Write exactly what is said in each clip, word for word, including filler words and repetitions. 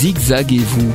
Zigzaguez-vous.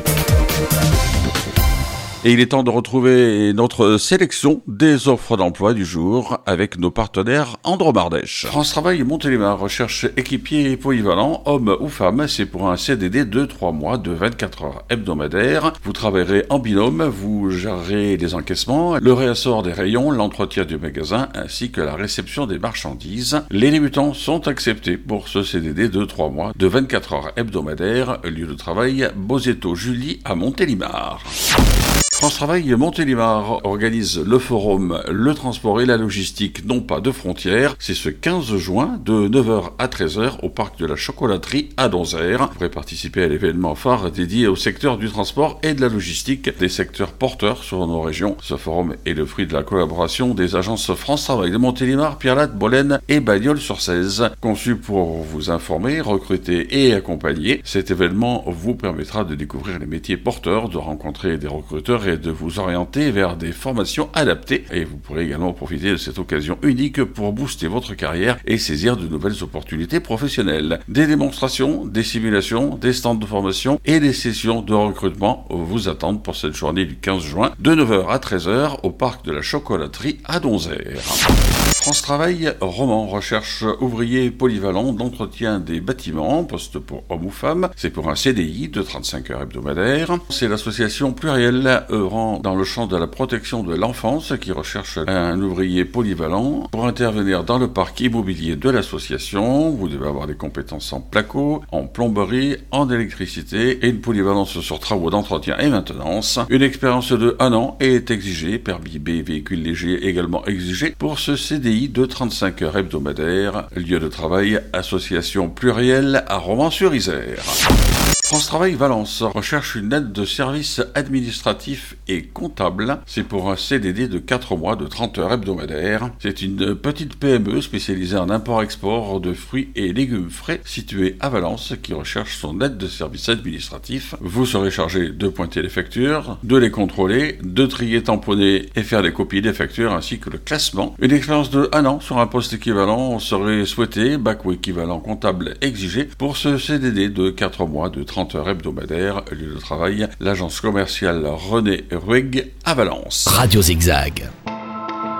Et il est temps de retrouver notre sélection des offres d'emploi du jour avec nos partenaires Andromardèche. France Travail Montélimar recherche équipier polyvalent, homme ou femme. C'est pour un C D D de trois mois de vingt-quatre heures hebdomadaires. Vous travaillerez en binôme, vous gérerez les encaissements, le réassort des rayons, l'entretien du magasin ainsi que la réception des marchandises. Les débutants sont acceptés pour ce C D D de trois mois de vingt-quatre heures hebdomadaires. Lieu de travail, Bozetto-Julie à Montélimar. France Travail Montélimar organise le forum Le transport et la logistique n'ont pas de frontières. C'est ce quinze juin de neuf heures à treize heures au parc de la Chocolaterie à Donzère. Vous pourrez participer à l'événement phare dédié au secteur du transport et de la logistique, des secteurs porteurs sur nos régions. Ce forum est le fruit de la collaboration des agences France Travail de Montélimar, Pierre-Latte, Bolène et Bagnols-sur-Cèze. Conçu pour vous informer, recruter et accompagner, cet événement vous permettra de découvrir les métiers porteurs, de rencontrer des recruteurs et de vous orienter vers des formations adaptées. Et vous pourrez également profiter de cette occasion unique pour booster votre carrière et saisir de nouvelles opportunités professionnelles. Des démonstrations, des simulations, des stands de formation et des sessions de recrutement vous attendent pour cette journée du quinze juin de neuf heures à treize heures au parc de la Chocolaterie à Donzère. France Travail Roman recherche ouvrier polyvalent d'entretien des bâtiments, poste pour hommes ou femmes. C'est pour un C D I de trente-cinq heures hebdomadaires. C'est l'association plurielle œuvrant dans le champ de la protection de l'enfance qui recherche un ouvrier polyvalent pour intervenir dans le parc immobilier de l'association. Vous devez avoir des compétences en placo, en plomberie, en électricité et une polyvalence sur travaux d'entretien et maintenance. Une expérience de un an est exigée, permis B, véhicule léger également exigé pour ce C D I de trente-cinq heures hebdomadaires. Lieu de travail, association plurielle à Romans-sur-Isère. France Travail Valence recherche une aide de service administratif et comptable. C'est pour un C D D de quatre mois de trente heures hebdomadaires. C'est une petite P M E spécialisée en import-export de fruits et légumes frais située à Valence qui recherche son aide de service administratif. Vous serez chargé de pointer les factures, de les contrôler, de trier, tamponner et faire des copies des factures ainsi que le classement. Une expérience de un an sur un poste équivalent serait souhaitée, bac ou équivalent comptable exigé pour ce C D D de quatre mois de trente heures hebdomadaires. Lieu de travail, l'agence commerciale René Rueg à Valence. Radio Zigzag.